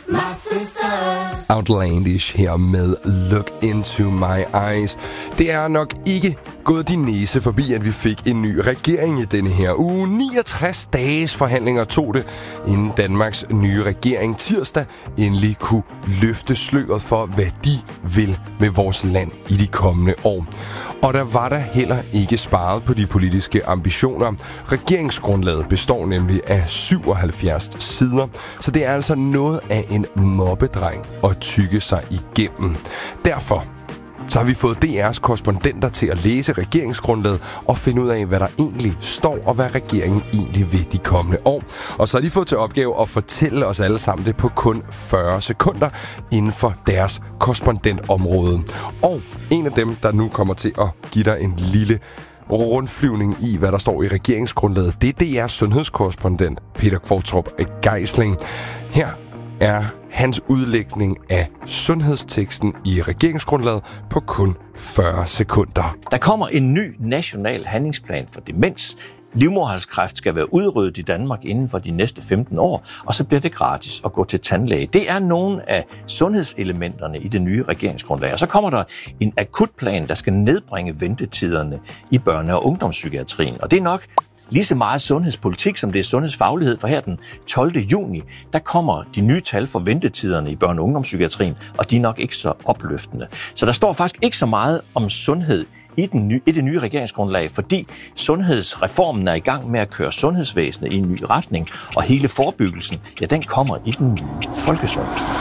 Outlandish her med Look Into My Eyes. Det er nok ikke gået din næse forbi, at vi fik en ny regering i denne her uge. 69 dages forhandlinger tog det, inden Danmarks nye regering tirsdag endelig kunne løfte sløret for, hvad de vil med vores land i de kommende år. Og der var der heller ikke sparet på de politiske ambitioner. Regeringsgrundlaget består nemlig af 77 sider, så det er altså noget af en mobbedreng at tygge sig igennem. Derfor så har vi fået DR's korrespondenter til at læse regeringsgrundlaget og finde ud af, hvad der egentlig står, og hvad regeringen egentlig vil de kommende år. Og så har de fået til opgave at fortælle os alle sammen det på kun 40 sekunder inden for deres korrespondentområde. Og en af dem, der nu kommer til at give dig en lille rundflyvning i, hvad der står i regeringsgrundlaget, det er DR's sundhedskorrespondent Peter Qvortrup Geisling. Her er hans udlægning af sundhedsteksten i regeringsgrundlaget på kun 40 sekunder. Der kommer en ny national handlingsplan for demens. Livmoderhalskræft skal være udryddet i Danmark inden for de næste 15 år, og så bliver det gratis at gå til tandlæge. Det er nogle af sundhedselementerne i det nye regeringsgrundlag. Og så kommer der en akutplan, der skal nedbringe ventetiderne i børne- og ungdomspsykiatrien. Og det er nok lige så meget sundhedspolitik, som det er sundhedsfaglighed, for her den 12. juni, der kommer de nye tal for ventetiderne i børne- og ungdomspsykiatrien, og de er nok ikke så opløftende. Så der står faktisk ikke så meget om sundhed i det nye regeringsgrundlag, fordi sundhedsreformen er i gang med at køre sundhedsvæsenet i en ny retning, og hele forebyggelsen, ja, den kommer i den nye folkesundhedslov.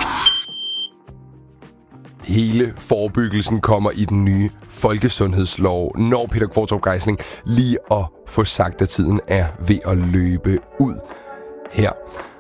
Hele forebyggelsen kommer i den nye folkesundhedslov, når Peter Qvortrup Geisling lige at få sagt, at tiden er ved at løbe ud her.